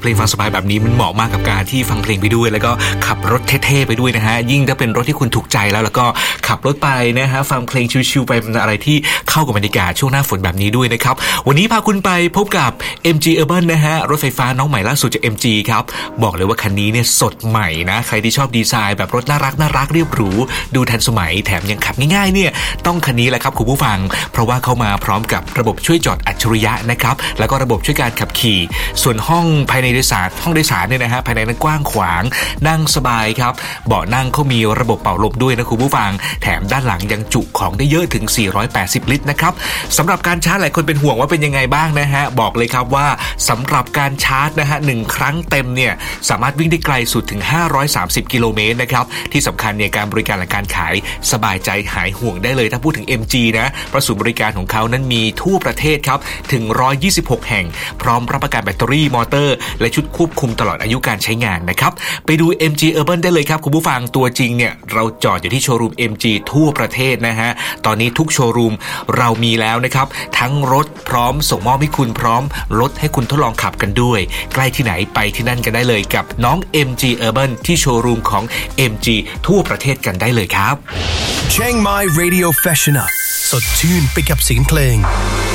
เพลงฟังสบายแบบนี้มันเหมาะมากกับการที่ฟังเพลงไปด้วยแล้วก็ขับรถเท่ๆไปด้วยนะฮะยิ่งถ้าเป็นรถที่คุณถูกใจแล้วก็ขับรถไปนะฮะฟังเพลงชิวๆไปเป็นอะไรที่เข้ากับบรรยากาศช่วงหน้าฝนแบบนี้ด้วยนะครับวันนี้พาคุณไปพบกับ MG Urban นะฮะรถไฟฟ้าน้องใหม่ล่าสุดจาก MG ครับบอกเลยว่าคันนี้เนี่ยสดใหม่นะใครที่ชอบดีไซน์แบบรถน่ารักเรียบหรูดูทันสมัยแถมยังขับง่ายๆเนี่ยต้องคันนี้แหละครับคุณผู้ฟังเพราะว่าเข้ามาพร้อมกับระบบช่วยจอดอัจฉริยะนะครับแล้วก็ระบบช่วยการขับขี่ส่วนห้องภายในโดยสารเนี่ยนะฮะภายในนั้นกว้างขวางนั่งสบายครับเบาะนั่งเขามีระบบเป่าลมด้วยนะคุณผู้ฟังแถมด้านหลังยังจุของได้เยอะถึง480ลิตรนะครับสำหรับการชาร์จหลายคนเป็นห่วงว่าเป็นยังไงบ้างนะฮะบอกเลยครับว่าสำหรับการชาร์จนะฮะ1ครั้งเต็มเนี่ยสามารถวิ่งได้ไกลสุดถึง530กิโลเมตรนะครับที่สำคัญเนี่ยการบริการและการขายสบายใจหายห่วงได้เลยถ้าพูดถึง MG นะประศูนย์บริการของเขานั้นมีทั่วประเทศครับถึง126แห่งพร้อมรับประกันแบตเตอรี่มอเตอร์และชุดควบคุมตลอดอายุการใช้งานนะครับไปดู MG Urban ได้เลยครับคุณผู้ฟังตัวจริงเนี่ยเราจอดอยู่ที่โชว์รูม MG ทั่วประเทศนะฮะตอนนี้ทุกโชว์รูมเรามีแล้วนะครับทั้งรถพร้อมส่งมอบให้คุณพร้อมรถให้คุณทดลองขับกันด้วยใกล้ที่ไหนไปที่นั่นกันได้เลยกับน้อง MG Urban ที่โชว์รูมของ MG ทั่วประเทศกันได้เลยครับ Chiang Mai Radio Fashioner สดชื่นไปกับเสียงเพลง